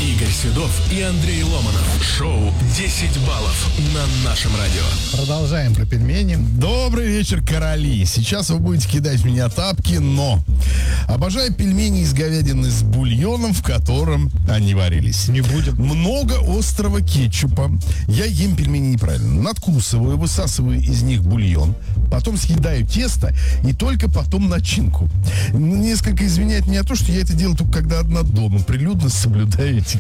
Игорь Седов и Андрей Ломанов. Шоу «10 баллов» на нашем радио. Продолжаем про пельмени. Добрый вечер, короли. Сейчас вы будете кидать в меня тапки, но обожаю пельмени из говядины с бульоном, в котором они варились. Не будем. Много острого кетчупа. Я ем пельмени неправильно. Надкусываю, высасываю из них бульон, потом съедаю тесто и только потом начинку. Несколько извиняет меня то, что я это делаю только когда одна дома. Прилюдно соблюдаю этикет.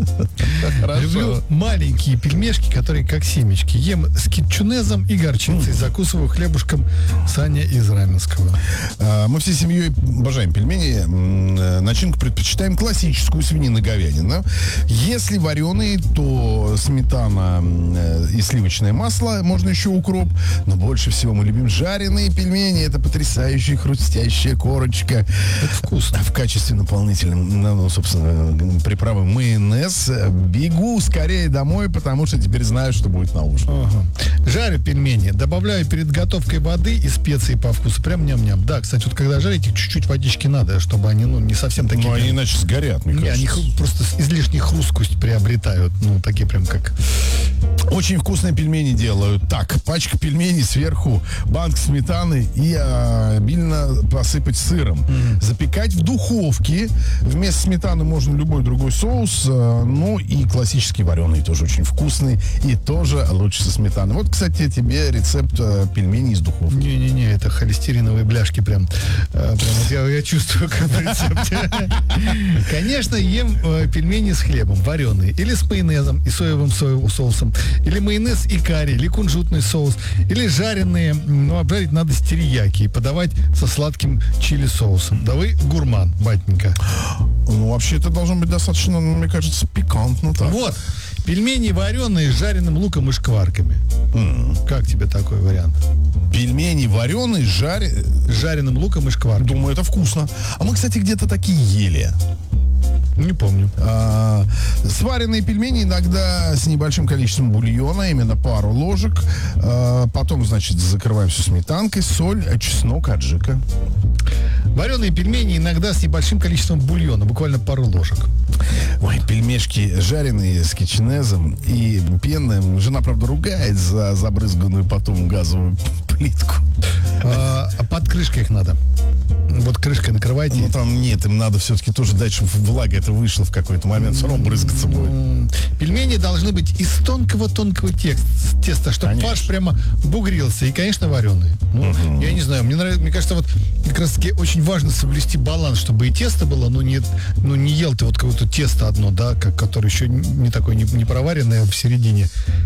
Люблю маленькие пельмешки, которые как семечки. Ем с кетчунезом и горчицей. Закусываю хлебушком Саня из Раменского. Мы всей семьей обожаем пельмени. Начинку предпочитаем классическую, свинина-говядина. Если вареные, то сметана и сливочное масло. Можно еще укроп. Но больше всего мы любим жареные пельмени. Это потрясающая хрустящая корочка. Это вкусно. В качестве наполнителя, собственно, приправы майонез. Бегу скорее домой, потому что теперь знаю, что будет на ужин. Ага. Жарю пельмени. Добавляю перед готовкой воды и специи по вкусу. Прям ням-ням. Да, кстати, вот когда жарите, чуть-чуть водички надо, чтобы они, не совсем такие... Ну, они иначе сгорят, мне кажется. Они просто излишнюю хрусткость приобретают. Такие прям как... Очень вкусные пельмени делают. Так, пачка пельменей, сверху банк сметаны и обильно посыпать сыром. Запекать в духовке. Вместо сметаны можно любой другой соус. И классический вареный тоже очень вкусный. И тоже лучше со сметаной. Вот, кстати, тебе рецепт пельменей из духовки. Не-не-не, это холестериновые бляшки прям вот я чувствую, как в рецепте. Конечно, ем пельмени с хлебом, вареные. Или с майонезом и соевым соусом. Или майонез и карри, или кунжутный соус. Или жареные, обжарить надо с терияки и подавать со сладким чили-соусом. Да вы гурман, батенька. Вообще это должно быть достаточно, мне кажется, пикантно. Так. Вот, пельмени вареные с жареным луком и шкварками. Как тебе такой вариант? Пельмени вареные с жареным луком и шкварками. Думаю, это вкусно. А мы, кстати, где-то такие ели. Не помню. Сваренные пельмени иногда с небольшим количеством бульона, именно пару ложек. Потом, закрываем все сметанкой, соль, чеснок, аджика. Вареные пельмени иногда с небольшим количеством бульона, буквально пару ложек. Ой, пельмешки жареные с кетчунезом и пенным. Жена, правда, ругает за забрызганную потом газовую плитку. Под крышкой их надо. Вот крышкой накрывайте. Там нет, им надо все-таки тоже дать, чтобы влага это вышла в какой-то момент, все равно брызгаться будет. Пельмени должны быть из тонкого-тонкого теста, чтобы фарш прямо бугрился. И, конечно, вареные. Я не знаю, мне нравится, мне кажется, вот как раз таки очень важно соблюсти баланс, чтобы и тесто было, не ел ты вот какое-то тесто одно, да, которое еще не такое не проваренное в середине.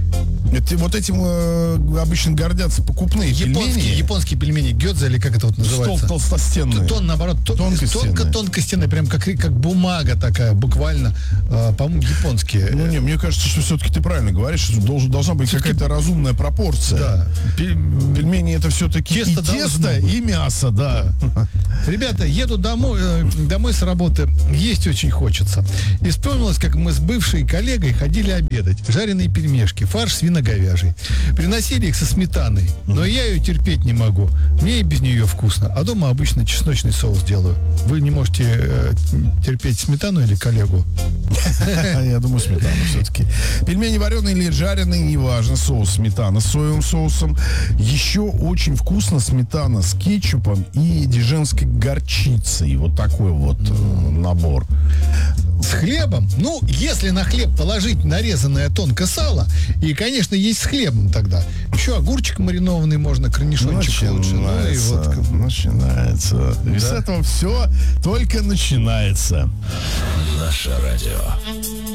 Вот этим обычно гордятся покупные пельмени. Японские пельмени гёдзе, или как это вот называется? Толстостенные. Тон, наоборот, тонкостенная, прям как бумага такая, буквально, по-моему, японские. Мне кажется, что все-таки ты правильно говоришь, что должна быть какая-то разумная пропорция. Да. Пельмени это все-таки тесто и мясо, да. Ребята, еду домой с работы, есть очень хочется. И вспомнилось, как мы с бывшей коллегой ходили обедать. Жареные пельмешки, фарш свино-говяжий. Приносили их со сметаной, но я ее терпеть не могу. Мне и без нее вкусно. А дома обычно чесночный соус делаю. Вы не можете терпеть сметану или коллегу? Я думаю, сметану все-таки. Пельмени вареные или жареные, неважно. Соус сметана с соевым соусом. Еще очень вкусно сметана с кетчупом и дижонской горчицей. Вот такой вот набор. С хлебом? Если на хлеб положить нарезанное тонко сало, и, конечно, есть с хлебом тогда. Еще огурчик маринованный можно, корнишончик лучше. Начинается. Да? И с этого все только начинается. Наше радио.